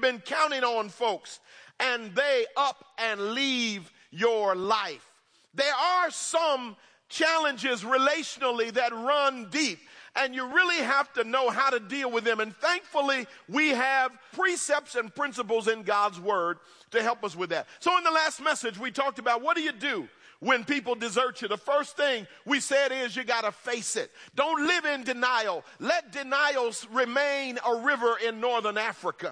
been counting on folks and they up and leave your life. There are some challenges relationally that run deep, and you really have to know how to deal with them. And thankfully, we have precepts and principles in God's word to help us with that. So in the last message, we talked about what do you do when people desert you. The first thing we said is you got to face it. Don't live in denial. Let denials remain a river in northern Africa.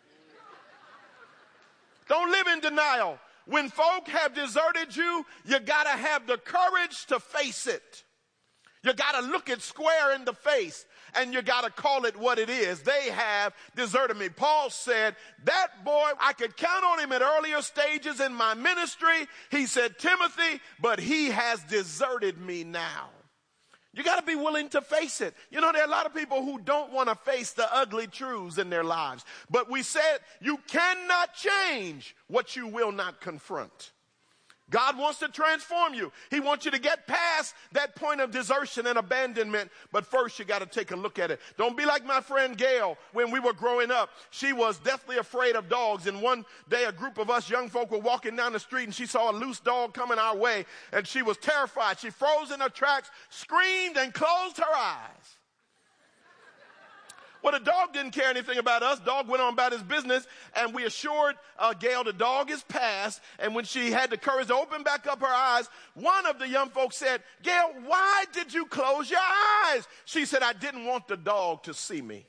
Don't live in denial. When folk have deserted you, you got to have the courage to face it. You got to look it square in the face, and you got to call it what it is. They have deserted me. Paul said, that boy, I could count on him at earlier stages in my ministry. He said, Timothy, but he has deserted me now. You got to be willing to face it. You know, there are a lot of people who don't want to face the ugly truths in their lives. But we said you cannot change what you will not confront. God wants to transform you. He wants you to get past that point of desertion and abandonment. But first, you got to take a look at it. Don't be like my friend Gail. When we were growing up, she was deathly afraid of dogs. And one day, a group of us young folk were walking down the street, and she saw a loose dog coming our way, and she was terrified. She froze in her tracks, screamed, and closed her eyes. Well, the dog didn't care anything about us. Dog went on about his business, and we assured Gail the dog is past. And when she had the courage to open back up her eyes, one of the young folks said, Gail, why did you close your eyes? She said, I didn't want the dog to see me.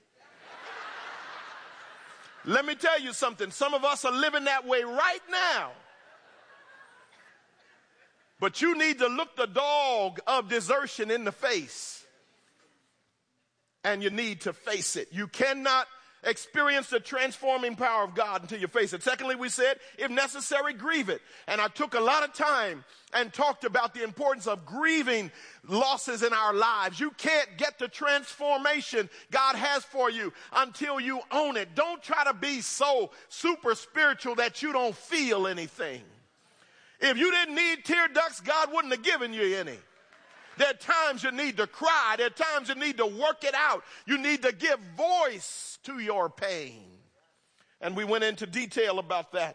Let me tell you something. Some of us are living that way right now. But you need to look the dog of desertion in the face. And you need to face it. You cannot experience the transforming power of God until you face it. Secondly, we said, if necessary, grieve it. And I took a lot of time and talked about the importance of grieving losses in our lives. You can't get the transformation God has for you until you own it. Don't try to be so super spiritual that you don't feel anything. If you didn't need tear ducts, God wouldn't have given you any. There are times you need to cry. There are times you need to work it out. You need to give voice to your pain. And we went into detail about that.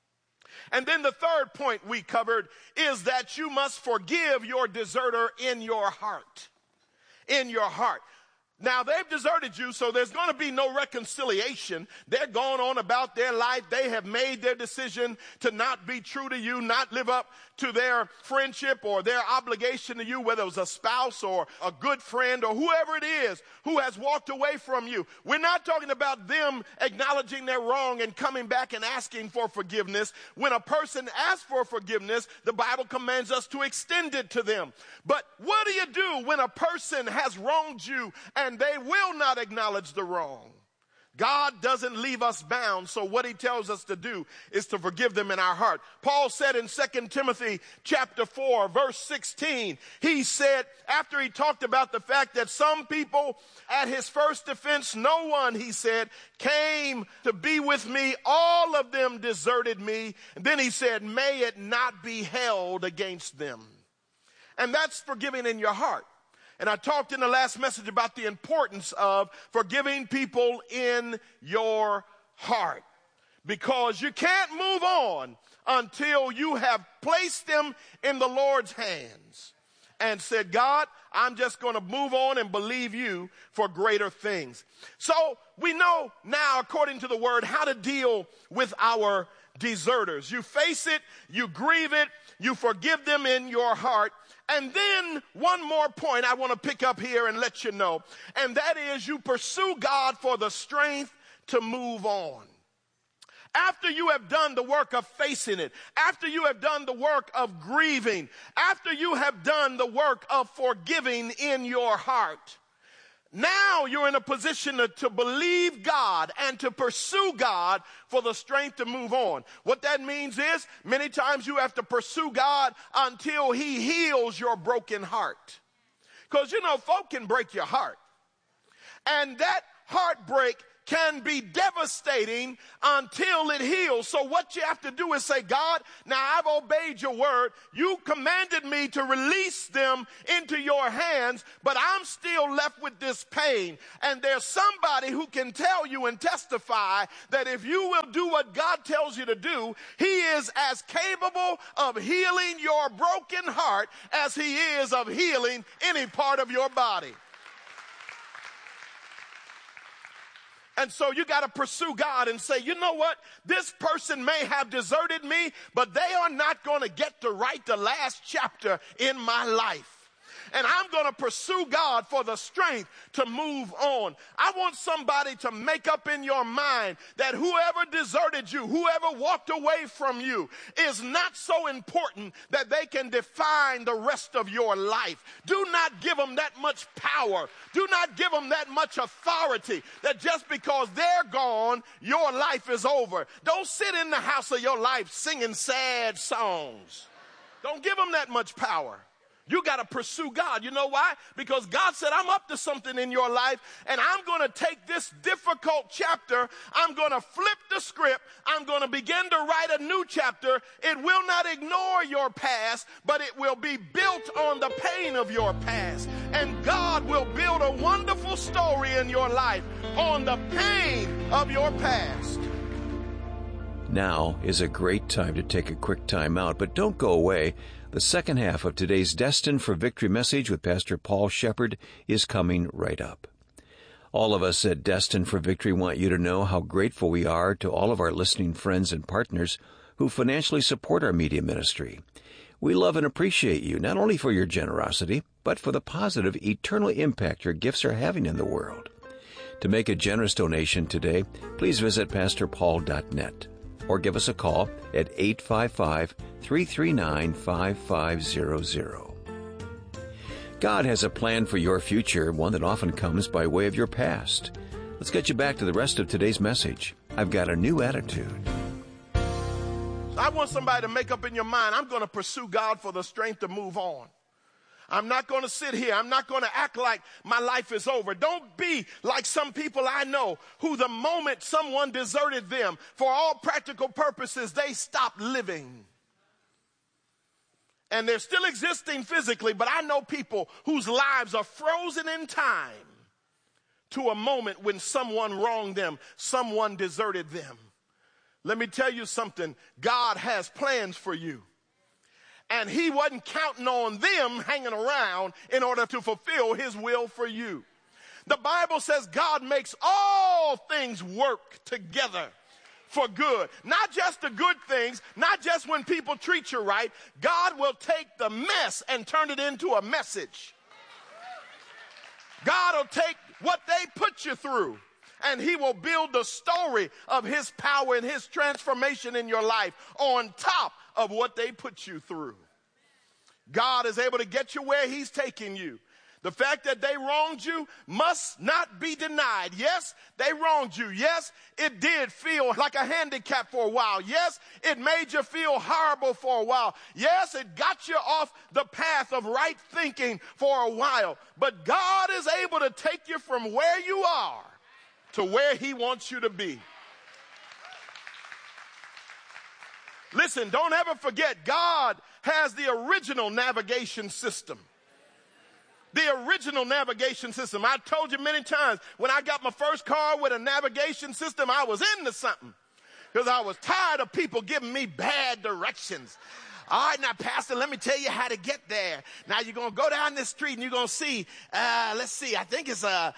And then the third point we covered is that you must forgive your deserter in your heart. In your heart. Now, they've deserted you, so there's going to be no reconciliation. They're going on about their life. They have made their decision to not be true to you, not live up to their friendship or their obligation to you, whether it was a spouse or a good friend or whoever it is who has walked away from you. We're not talking about them acknowledging their wrong and coming back and asking for forgiveness. When a person asks for forgiveness, the Bible commands us to extend it to them. But what do you do when a person has wronged you and they will not acknowledge the wrong? God doesn't leave us bound, so what he tells us to do is to forgive them in our heart. Paul said in 2 Timothy chapter 4, verse 16, he said, after he talked about the fact that some people at his first defense, no one, he said, came to be with me. All of them deserted me. And then he said, may it not be held against them. And that's forgiving in your heart. And I talked in the last message about the importance of forgiving people in your heart. Because you can't move on until you have placed them in the Lord's hands and said, God, I'm just going to move on and believe you for greater things. So we know now, according to the word, how to deal with our deserters. You face it, you grieve it, you forgive them in your heart. And then one more point I want to pick up here and let you know, and that is you pursue God for the strength to move on. After you have done the work of facing it, after you have done the work of grieving, after you have done the work of forgiving in your heart, now you're in a position to believe God and to pursue God for the strength to move on. What that means is many times you have to pursue God until he heals your broken heart. Because, you know, folk can break your heart. And that heartbreak can be devastating until it heals. So what you have to do is say, God, now I've obeyed your word. You commanded me to release them into your hands, but I'm still left with this pain. And there's somebody who can tell you and testify that if you will do what God tells you to do, he is as capable of healing your broken heart as he is of healing any part of your body. And so you got to pursue God and say, you know what? This person may have deserted me, but they are not going to get to write the last chapter in my life. And I'm going to pursue God for the strength to move on. I want somebody to make up in your mind that whoever deserted you, whoever walked away from you, is not so important that they can define the rest of your life. Do not give them that much power. Do not give them that much authority that just because they're gone, your life is over. Don't sit in the house of your life singing sad songs. Don't give them that much power. You got to pursue God. You know why? Because God said, I'm up to something in your life, and I'm going to take this difficult chapter. I'm going to flip the script. I'm going to begin to write a new chapter. It will not ignore your past, but it will be built on the pain of your past. And God will build a wonderful story in your life on the pain of your past. Now is a great time to take a quick time out, but don't go away. The second half of today's Destined for Victory message with Pastor Paul Shepherd is coming right up. All of us at Destined for Victory want you to know how grateful we are to all of our listening friends and partners who financially support our media ministry. We love and appreciate you not only for your generosity, but for the positive, eternal impact your gifts are having in the world. To make a generous donation today, please visit PastorPaul.net. or give us a call at 855-339-5500. God has a plan for your future, one that often comes by way of your past. Let's get you back to the rest of today's message. I've got a new attitude. I want somebody to make up in your mind, I'm going to pursue God for the strength to move on. I'm not going to sit here. I'm not going to act like my life is over. Don't be like some people I know who the moment someone deserted them, for all practical purposes, they stopped living. And they're still existing physically, but I know people whose lives are frozen in time to a moment when someone wronged them, someone deserted them. Let me tell you something. God has plans for you. And he wasn't counting on them hanging around in order to fulfill his will for you. The Bible says God makes all things work together for good. Not just the good things, not just when people treat you right. God will take the mess and turn it into a message. God will take what they put you through, and he will build the story of his power and his transformation in your life on top of what they put you through. God is able to get you where he's taking you. The fact that they wronged you must not be denied. Yes, they wronged you. Yes, it did feel like a handicap for a while. Yes, it made you feel horrible for a while. Yes, it got you off the path of right thinking for a while. But God is able to take you from where you are to where he wants you to be. Listen, don't ever forget, God has the original navigation system. The original navigation system. I told you many times, when I got my first car with a navigation system, I was into something. Because I was tired of people giving me bad directions. All right, now, Pastor, let me tell you how to get there. Now, you're going to go down this street and you're going to see, let's see, I think it's a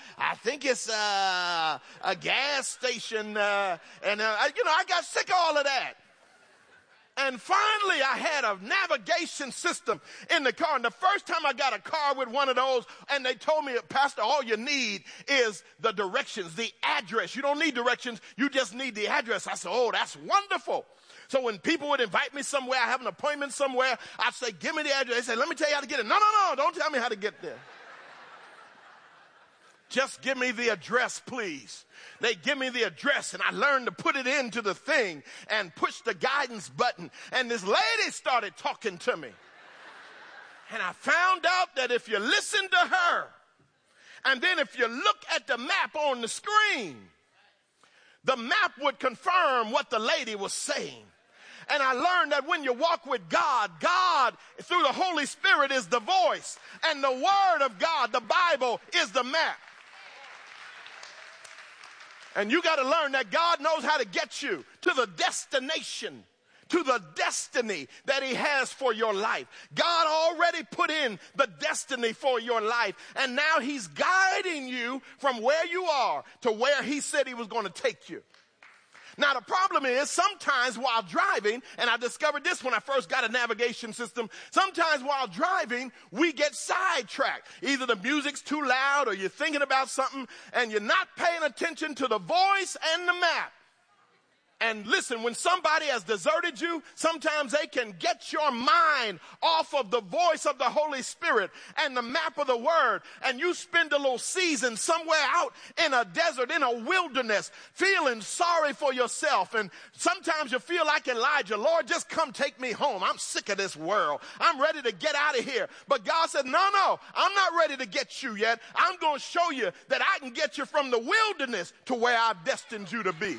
gas station. I got sick of all of that. And finally, I had a navigation system in the car. And the first time I got a car with one of those, and they told me, Pastor, all you need is the directions, the address. You don't need directions. You just need the address. I said, oh, that's wonderful. So when people would invite me somewhere, I have an appointment somewhere, I'd say, give me the address. They say, let me tell you how to get it. No, don't tell me how to get there. Just give me the address, please. They give me the address, and I learned to put it into the thing and push the guidance button. And this lady started talking to me. And I found out that if you listen to her, and then if you look at the map on the screen, the map would confirm what the lady was saying. And I learned that when you walk with God, God through the Holy Spirit is the voice, and the Word of God, the Bible, is the map. And you got to learn that God knows how to get you to the destination, to the destiny that he has for your life. God already put in the destiny for your life, and now he's guiding you from where you are to where he said he was going to take you. Now, the problem is sometimes while driving, and I discovered this when I first got a navigation system, sometimes while driving, we get sidetracked. Either the music's too loud or you're thinking about something and you're not paying attention to the voice and the map. And listen, when somebody has deserted you, sometimes they can get your mind off of the voice of the Holy Spirit and the map of the Word. And you spend a little season somewhere out in a desert, in a wilderness, feeling sorry for yourself. And sometimes you feel like Elijah, Lord, just come take me home. I'm sick of this world. I'm ready to get out of here. But God said, no, I'm not ready to get you yet. I'm going to show you that I can get you from the wilderness to where I've destined you to be.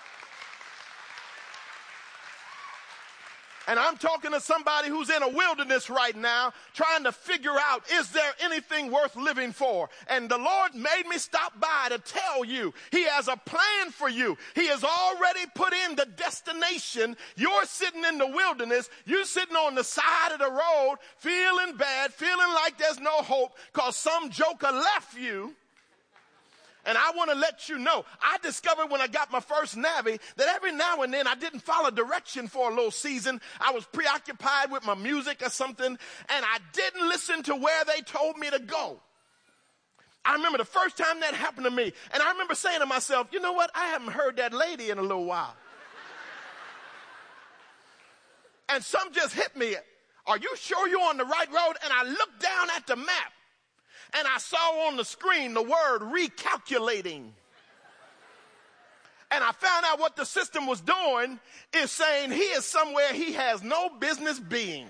And I'm talking to somebody who's in a wilderness right now trying to figure out, is there anything worth living for? And the Lord made me stop by to tell you he has a plan for you. He has already put in the destination. You're sitting in the wilderness. You're sitting on the side of the road feeling bad, feeling like there's no hope because some joker left you. And I want to let you know, I discovered when I got my first Navi that every now and then I didn't follow direction for a little season. I was preoccupied with my music or something, and I didn't listen to where they told me to go. I remember the first time that happened to me, and I remember saying to myself, you know what? I haven't heard that lady in a little while. And some just hit me. Are you sure you're on the right road? And I looked down at the map. And I saw on the screen the word recalculating. And I found out what the system was doing is saying he is somewhere he has no business being.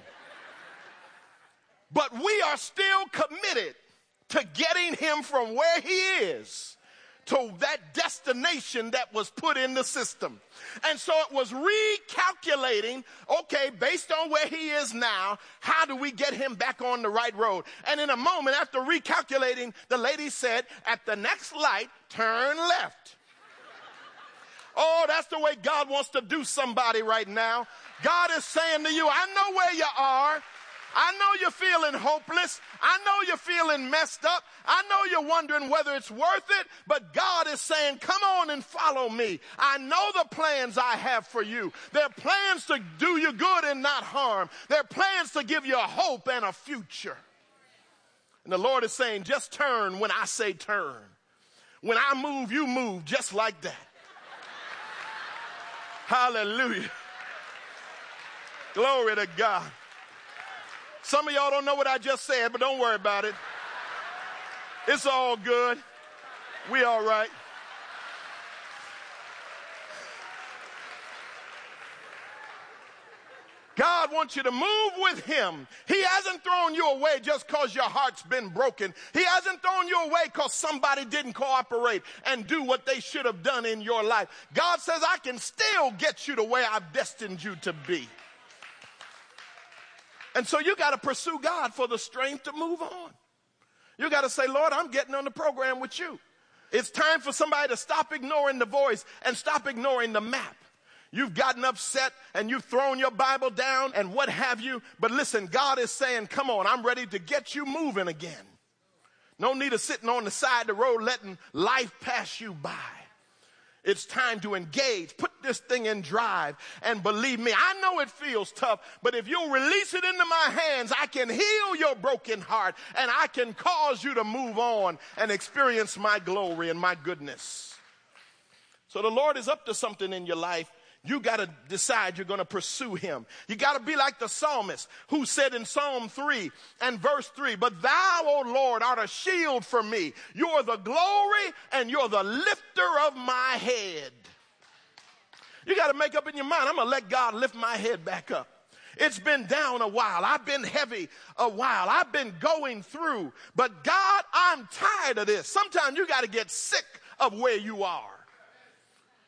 But we are still committed to getting him from where he is to that destination that was put in the system. And so it was recalculating, okay, based on where he is now, how do we get him back on the right road? And in a moment after recalculating, the lady said, at the next light, turn left. Oh, that's the way God wants to do somebody right now. God is saying to you, I know where you are. I know you're feeling hopeless. I know you're feeling messed up. I know you're wondering whether it's worth it, but God is saying, come on and follow me. I know the plans I have for you. They're plans to do you good and not harm. They're plans to give you a hope and a future. And the Lord is saying, just turn when I say turn. When I move, you move just like that. Hallelujah. Glory to God. Some of y'all don't know what I just said, but don't worry about it. It's all good. We all right. God wants you to move with him. He hasn't thrown you away just because your heart's been broken. He hasn't thrown you away because somebody didn't cooperate and do what they should have done in your life. God says, I can still get you to where I've destined you to be. And so you got to pursue God for the strength to move on. You got to say, Lord, I'm getting on the program with you. It's time for somebody to stop ignoring the voice and stop ignoring the map. You've gotten upset and you've thrown your Bible down and what have you. But listen, God is saying, come on, I'm ready to get you moving again. No need of sitting on the side of the road letting life pass you by. It's time to engage. Put this thing in drive. And believe me, I know it feels tough, but if you'll release it into my hands, I can heal your broken heart and I can cause you to move on and experience my glory and my goodness. So the Lord is up to something in your life. You got to decide you're going to pursue him. You got to be like the psalmist who said in Psalm 3 and verse 3, but thou, O Lord, art a shield for me. You're the glory and you're the lifter of my head. You got to make up in your mind, I'm going to let God lift my head back up. It's been down a while. I've been heavy a while. I've been going through. But God, I'm tired of this. Sometimes you got to get sick of where you are.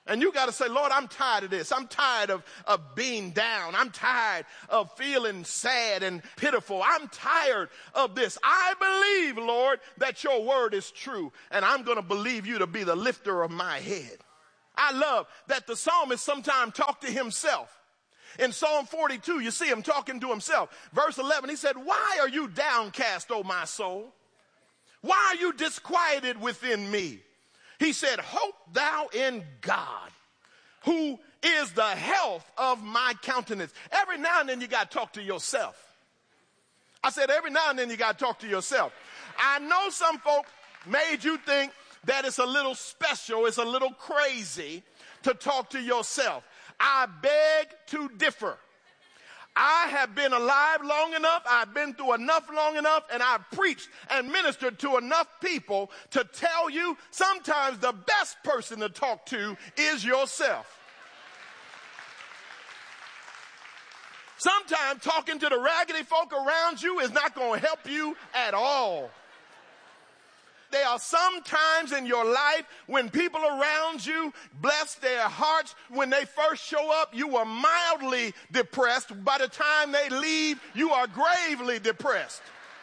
And you got to say, Lord, I'm tired of this. I'm tired of being down. I'm tired of feeling sad and pitiful. I'm tired of this. I believe, Lord, that your word is true. And I'm going to believe you to be the lifter of my head. I love that the psalmist sometimes talked to himself. In Psalm 42, you see him talking to himself. Verse 11, he said, why are you downcast, O my soul? Why are you disquieted within me? He said, hope thou in God, who is the health of my countenance. Every now and then you got to talk to yourself. I said, every now and then you got to talk to yourself. I know some folk made you think that it's a little special, it's a little crazy to talk to yourself. I beg to differ. I have been alive long enough, I've been through enough long enough, and I've preached and ministered to enough people to tell you sometimes the best person to talk to is yourself. Sometimes talking to the raggedy folk around you is not going to help you at all. There are some times in your life when people around you bless their hearts. When they first show up, you were mildly depressed. By the time they leave, you are gravely depressed.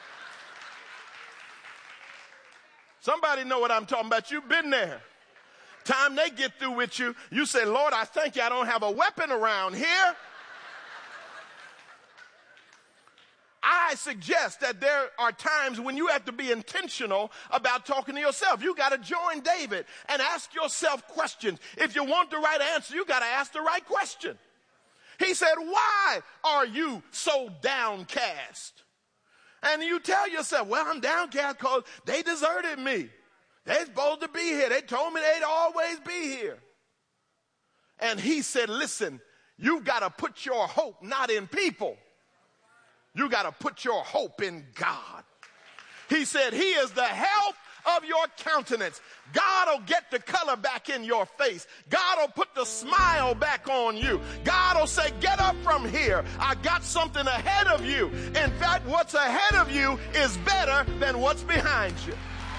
Somebody know what I'm talking about. You've been there. Time they get through with you, you say, Lord, I thank you I don't have a weapon around here. I suggest that there are times when you have to be intentional about talking to yourself. You got to join David and ask yourself questions. If you want the right answer, you got to ask the right question. He said, why are you so downcast? And you tell yourself, well, I'm downcast because they deserted me. They're supposed to be here. They told me they'd always be here. And he said, listen, you've got to put your hope not in people. You got to put your hope in God. He said, he is the health of your countenance. God will get the color back in your face. God will put the smile back on you. God will say, get up from here. I got something ahead of you. In fact, what's ahead of you is better than what's behind you.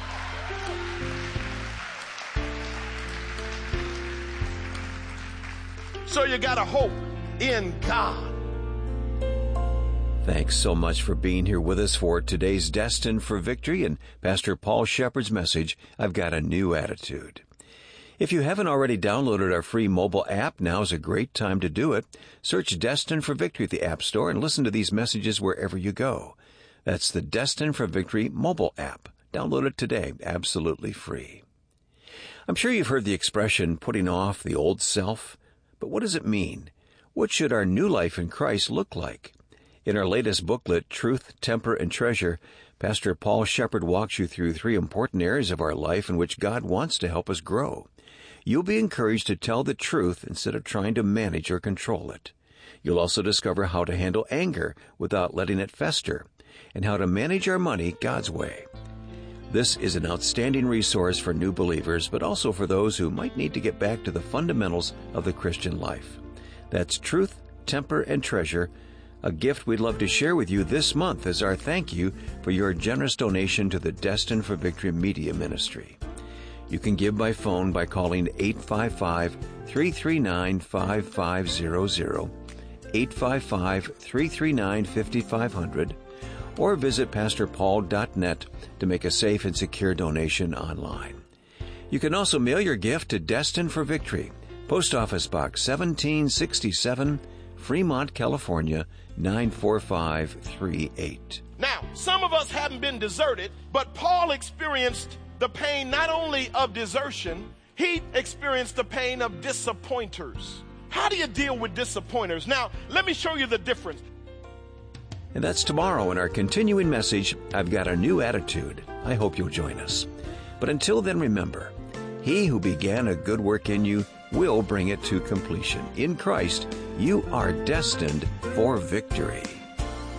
So you got to hope in God. Thanks so much for being here with us for today's Destined for Victory and Pastor Paul Shepard's message, I've Got a New Attitude. If you haven't already downloaded our free mobile app, now's a great time to do it. Search Destined for Victory at the App Store and listen to these messages wherever you go. That's the Destined for Victory mobile app. Download it today, absolutely free. I'm sure you've heard the expression, putting off the old self. But what does it mean? What should our new life in Christ look like? In our latest booklet, Truth, Temper, and Treasure, Pastor Paul Shepard walks you through 3 important areas of our life in which God wants to help us grow. You'll be encouraged to tell the truth instead of trying to manage or control it. You'll also discover how to handle anger without letting it fester, and how to manage our money God's way. This is an outstanding resource for new believers, but also for those who might need to get back to the fundamentals of the Christian life. That's Truth, Temper, and Treasure, a gift we'd love to share with you this month as our thank you for your generous donation to the Destined for Victory Media Ministry. You can give by phone by calling 855-339-5500, 855-339-5500, or visit pastorpaul.net to make a safe and secure donation online. You can also mail your gift to Destined for Victory, Post Office Box 1767, Fremont, California, 94538. Now, some of us haven't been deserted, but Paul experienced the pain not only of desertion, he experienced the pain of disappointers. How do you deal with disappointers? Now, let me show you the difference. And that's tomorrow in our continuing message, I've Got a New Attitude. I hope you'll join us. But until then, remember, he who began a good work in you will bring it to completion. In Christ, you are destined for victory.